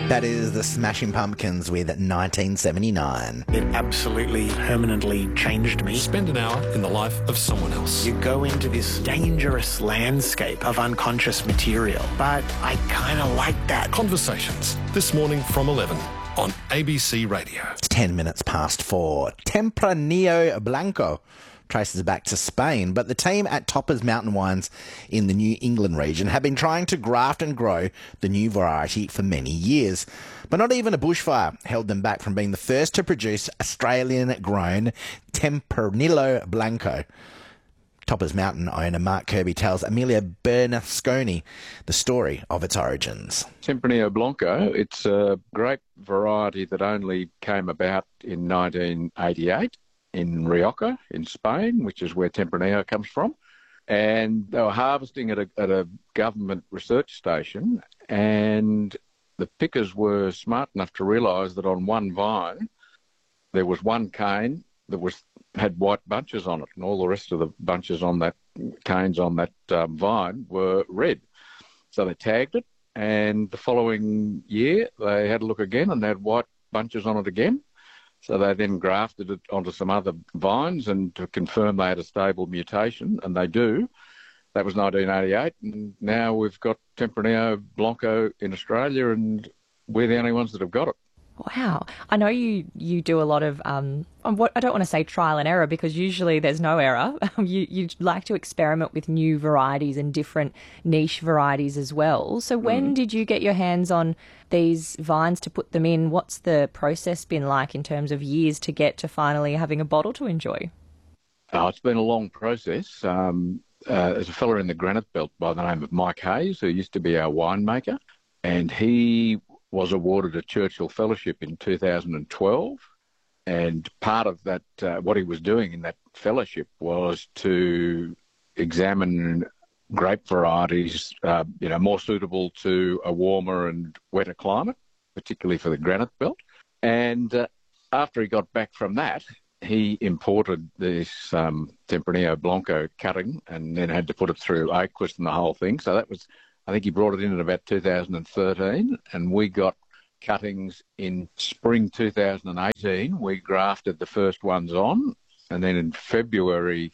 That is the Smashing Pumpkins with 1979. It absolutely permanently changed me. Spend an hour in the life of someone else. You go into this dangerous landscape of unconscious material, but I kind of like that. Conversations, this morning from 11 on ABC Radio. It's 10 minutes past 4. Tempranillo Blanco traces back to Spain, but the team at Topper's Mountain Wines in the New England region have been trying to graft and grow the new variety for many years. But not even a bushfire held them back from being the first to produce Australian-grown Tempranillo Blanco. Topper's Mountain owner Mark Kirby tells Amelia Bernasconi the story of its origins. Tempranillo Blanco, it's a grape variety that only came about in 1988. In Rioja, in Spain, which is where Tempranillo comes from. And they were harvesting at a government research station, and the pickers were smart enough to realise that on one vine, there was one cane that had white bunches on it, and all the rest of the bunches on that, canes on that vine were red. So they tagged it, and the following year, they had a look again, and they had white bunches on it again. So they then grafted it onto some other vines and to confirm they had a stable mutation, and they do. That was 1988, and now we've got Tempranillo Blanco in Australia, and we're the only ones that have got it. Wow. I know you do a lot of, I don't want to say trial and error because usually there's no error. You like to experiment with new varieties and different niche varieties as well. So when did you get your hands on these vines to put them in? What's the process been like in terms of years to get to finally having a bottle to enjoy? Oh, it's been a long process. There's a fella in the Granite Belt by the name of Mike Hayes, who used to be our winemaker, and he was awarded a Churchill Fellowship in 2012, and part of that, what he was doing in that fellowship was to examine grape varieties, more suitable to a warmer and wetter climate, particularly for the Granite Belt. And after he got back from that, he imported this Tempranillo Blanco cutting and then had to put it through Aquis and the whole thing. So that was, I think he brought it in about 2013, and we got cuttings in spring 2018. We grafted the first ones on, and then in February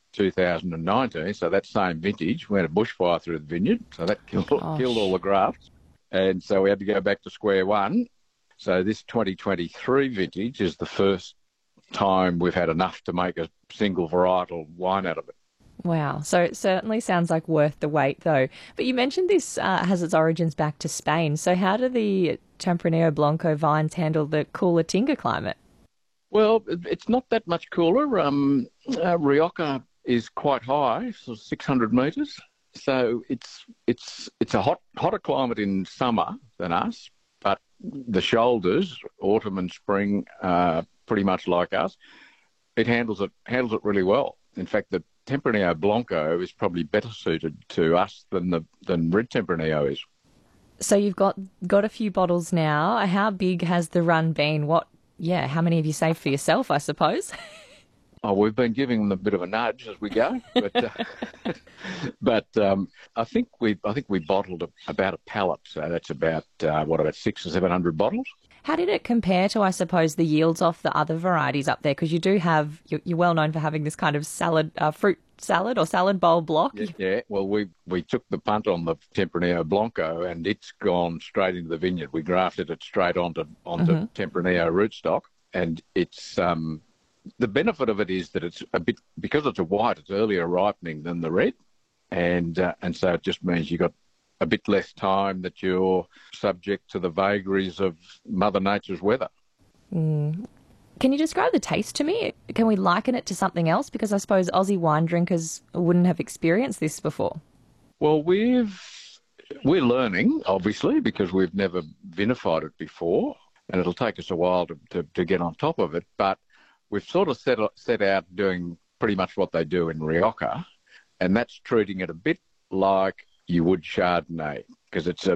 2019, so that same vintage, we had a bushfire through the vineyard, so that killed all the grafts. And so we had to go back to square one. So this 2023 vintage is the first time we've had enough to make a single varietal wine out of it. Wow. So it certainly sounds like worth the wait, though. But you mentioned this has its origins back to Spain. So how do the Tempranillo Blanco vines handle the cooler Tinga climate? Well, it's not that much cooler. Rioja is quite high, so 600 metres. So it's a hotter climate in summer than us, but the shoulders, autumn and spring, are pretty much like us. It handles it really well. In fact, the Tempranillo Blanco is probably better suited to us than red Tempranillo is. So you've got a few bottles now. How big has the run been? How many have you saved for yourself, I suppose? Oh, we've been giving them a bit of a nudge as we go, but I think we bottled about a pallet, so that's about 600 or 700 bottles. How did it compare to, I suppose, the yields off the other varieties up there? Because you do have, you're well known for having this kind of fruit salad or salad bowl block. Yeah. Well, we took the punt on the Tempranillo Blanco, and it's gone straight into the vineyard. We grafted it straight onto Tempranillo rootstock, and it's the benefit of it is that it's a bit, because it's a white, it's earlier ripening than the red, and so it just means you got a bit less time that you're subject to the vagaries of Mother Nature's weather. Can you describe the taste to me? Can we liken it to something else? Because I suppose Aussie wine drinkers wouldn't have experienced this before. Well, we're learning, obviously, because we've never vinified it before, and it'll take us a while to get on top of it. But we've sort of set out doing pretty much what they do in Rioja, and that's treating it a bit like you would Chardonnay, because it's a